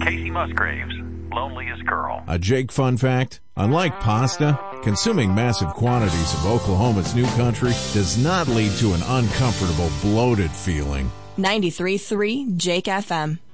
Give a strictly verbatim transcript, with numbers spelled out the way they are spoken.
Casey Musgraves, Loneliest Girl. A Jake fun fact: unlike pasta, consuming massive quantities of Oklahoma's New Country does not lead to an uncomfortable, bloated feeling. ninety-three point three Jake F M.